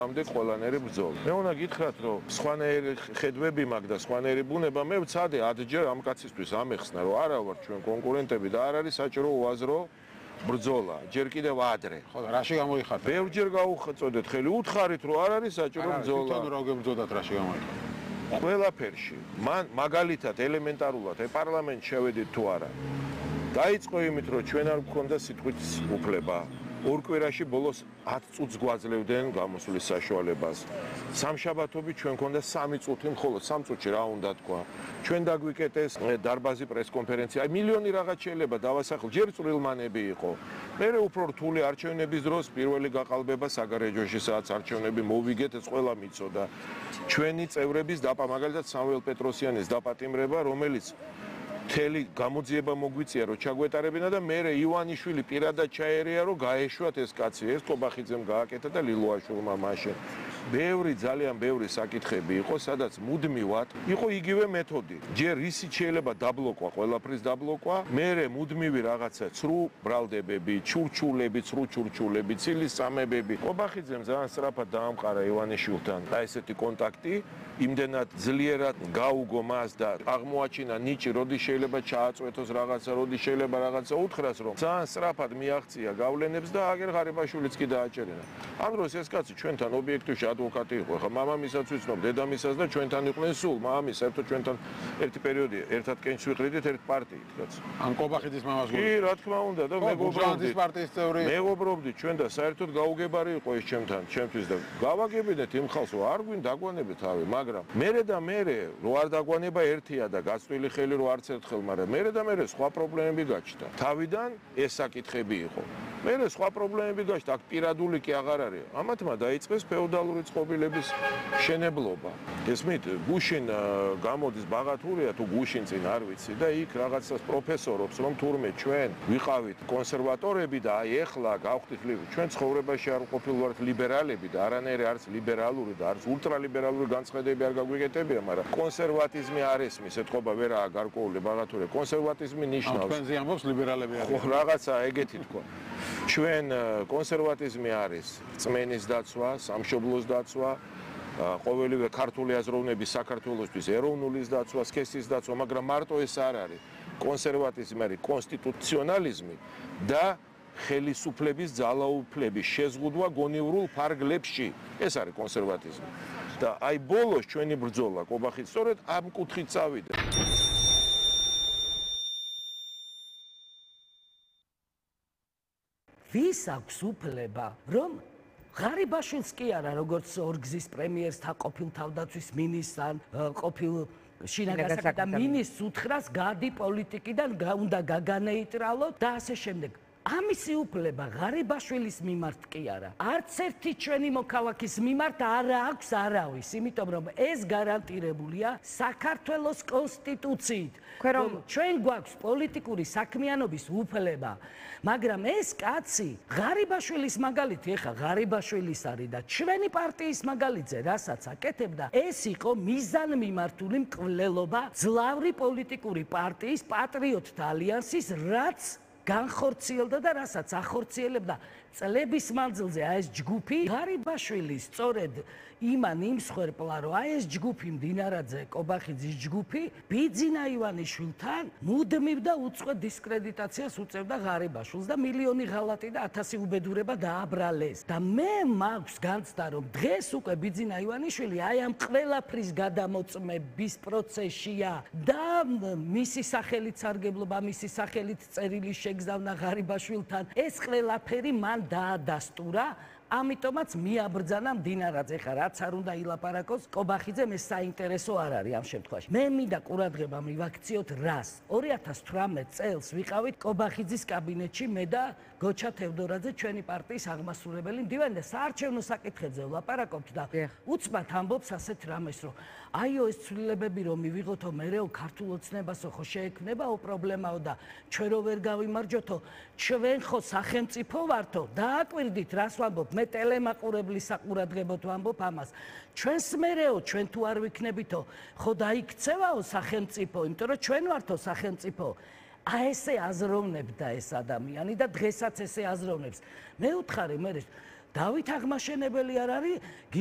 ამდე ყველანაირი ბრძოლა. მე უნდა გითხრათ, რომ სხვანაირი ხედვები მაქვს და სხვანაირი ბუნება, მე ვცადე 10 ჯერ ამ კაცისთვის ამეხსნა, რომ არა ვარ ჩვენ კონკურენტები და არ არის საჭირო უაზრო ბრძოლა. ჯერ კიდევ ადრე. ხო და რაში გამოიხარდა? ბევრჯერ გაუწოდეთ ხელი, უთხარით რომ არ არის საჭირო ბრძოლა. თვითონ რა გებრძოდათ რაში გამოიხარდა? ყველაფერში. მან მაგალითად ელემენტარულად პარლამენტში შევედით თუ არა. დაიწყო იმით, რომ ჩვენ არ გქონდა სიტყვის უფლება. ორ კვირაში ბოლოს 10 წუთს გვაძლევდნენ გამოსვლის საშუალებას. სამშაბათობით ჩვენ გქონდა 3 წუთი, მხოლოდ 3 წუთში რა უნდა თქვა. ჩვენ დაგვიკეტეს დარბაზი პრესკონფერენცია. მილიონი რაღაც შეიძლება დავასახლ, ჯერ წვრილმანები იყო. მერე უფრო რთული არჩევნების დროს პირველი გაყალბება საგარეჯოში, სადაც არჩევნები მოვიგეთ, ეს ყველა მიცოდა. ჩვენი წევრების დაპა, მაგალითად სამუელ პეტროსიანის დაპატიმრება, რომელიც მთელი გამოძიება მოგვიწია რომ ჩაგვეტარებინა და მერე ივანიშვილი პირადად ჩაერია რომ გაეშვათ ეს კაცი ეს კობახიძემ გააკეთა და ლილოაშვილმა მაშინ ბევრი ძალიან ბევრი საკითხები იყო სადაც მუდმივად იყო იგივე მეთოდი ჯერ ისიც შეიძლება დაბლოკვა ყველაფრის დაბლოკვა მერე მუდმივი რაღაცა ცრუ ბრალდებები ჩურჩულები ცრუ ჩურჩულები ცილის სამებები კობახიძემ ძალიან სწრაფად დაამყარა ივანიშვილთან და ესეთი კონტაქტი იმდენად ძლიერად გაუგო მას და აღმოაჩინა ნიჭი როდის შეიძლება ჩააწვეთოს რაღაცა როდის შეიძლება რაღაცა უთხრას რომ ძალიან სწრაფად მიაღწია გავლენებს და აგერ ღარიბაშვილიც კი დააჭერინა ამ დროს ეს კაცი ჩვენთან ობიექტივში ადვოკატი იყო ხა მამამისაც ვიცნობ დედამისას და ჩვენთან იყვნენ სულ მამამის საერთოდ ჩვენთან ერთი პერიოდი ერთად კენჭს ვიყრიდით ერთ პარტიით კაც ან კობახიძის მამას კი რა თქმა უნდა და მეგობრობდით პარტიის წევრი მეგობრობდით ჩვენ და საერთოდ გაუგებარი იყო ეს ჩემთვის და გავაგებინეთ იმ ხალხს რომ არ გვინ დაგვანებით თავი მაგრამ მერე და მერე რო არ დაგვანება ერთია და გაწვილი ხელი რო არც ერთხელ მაგრამ მერე და მერე სხვა პრობლემები გაჩნდა თავიდან ეს საკითხები იყო მერე სხვა პრობლემები გაჩნდა აქ პირადული კი აღარ არის ამათმა დაიწყეს ფეოდალური წყობილების შენებლობა ესმით გუშინ გამოდის ბაღათურია თუ გუშინ წინ არ ვიცი და იქ რაღაცას პროფესორობს რომ თურმე ჩვენ ვიყავით კონსერვატორები და აი ეხლა გავხდით ჩვენ ცხოვრებაში არ ყოფილვართ ლიბერალები და არანაირი არც ლიბერალური და არც ულტრალიბერალური განცხადები არ გაგვიკეთებია მაგრამ კონსერვატიზმი არ ესმის ეთყობა ვერაა გარკვეული ბაღათურია კონსერვატიზმი ნიშნავს თქვენზე ამბობს ლიბერალები არიან ხო რაღაცა ეგეთი თქვა ჩვენ კონსერვატიზმი არის წმენის დაცვა სამშობლოს დაცვა ყოველივე ქართული აზროვნების საქართველოსთვის ეროვნულის დაცვა სქესის დაცვა მაგრამ მარტო ეს არ არის კონსერვატიზმი არის კონსტიტუციონალიზმი და ხელისუფლების ძალაუფლების შეზღუდვა გონივრულ ფარგლებში ეს არის კონსერვატიზმი და აი ბოლოს ჩვენი ბრძოლა კობახით სწორედ ამ კუთხით წავიდა ვის აქვს უფლება რომ ღარიბაშვილს კი არა როგორც ორგზის პრემიერს ყოფილ თავდაცვის მინისტრს ან ყოფილ შინაგანსაკუთრებათა და მინისტრს უთხრას გადი პოლიტიკიდან უნდა გაგანეიტრალოთ და ასე შემდეგ ამისი უფლება ღარიბაშვილის მიმართ კი არა. არც ერთი ჩვენი მოქალაქის მიმართ არ აქვს არავის, იმიტომ რომ ეს გარანტირებულია საქართველოს კონსტიტუციით. ჩვენ გვაქვს პოლიტიკური საქმიანობის უფლება, მაგრამ ეს კაცი ღარიბაშვილის მაგალითი, ეხა ღარიბაშვილის არის და ჩვენი პარტიის მაგალითზე, რასაც აკეთებდა, ეს იყო მიზანმიმართული მკვლელობა ძლავრი პოლიტიკური პარტიის პატრიოტთა ალიანსის, რაც განხორციელდა და რასაც ახორციელებდა წლების მანძილზე აი ეს ჯგუფი ღარიბაშვილის სწორედ იმან იმსხვერპლა რომ აი ეს ჯგუფი მდინარაძე კობახიძის ჯგუფი ბიძინა ივანიშვილთან მუდმივ და უწყვეტ დისკრედიტაციას უწევდა ღარიბაშვილს და მილიონი ღალატი და 1000 უბედურება დააბრალეს და მე მაქვს განცდა რომ დღეს უკვე ბიძინა ივანიშვილი აი ამ ყველაფრის გადამოწმების პროცესშია და მისი სახელით სარგებლობა მისი სახელით წერილი შეგზავნა ღარიბაშვილთან ეს ყველაფერი მან დაადასტურა ამიტომაც მიაბრძანა მდინარაძე ხა რაც არ უნდა ილაპარაკოს კობახიძემ ეს საინტერესო არ არის ამ შემთხვევაში მე მინდა ყურადღება მივაქციოთ რას 2018 წელს ვიყავით კობახიძის კაბინეტში მე და გოჩა თევდორაძე ჩვენი პარტიის აღმასრულებელი მდივანი და საარჩევნო საკითხებზე ვლაპარაკობთ და უცბად ამბობს ასეთ რამეს რომ აიო ეს ცვლილებები რომ მივიღოთო მერეო ქართულ ოცნებასო ხო შეექმნებაო პრობლემაო და ჩვენ რო ვერ გავიმარჯვოთო ჩვენ ხო სახელმწიფო ვართო დააკვირდით რას ვამბობ მე ტელემაყურებლის საყურადღებოდ ვამბობ ამას ჩვენს მერეო ჩვენ თუ არ ვიქნებითო ხო დაიქცევაო სახელმწიფო იმიტომ რომ ჩვენ ვართო სახელმწიფო აი ესე აზროვნებდა ეს ადამიანი და დღესაც ესე აზროვნებს მე უთხარი მე დავით აღმაშენებელი არ არის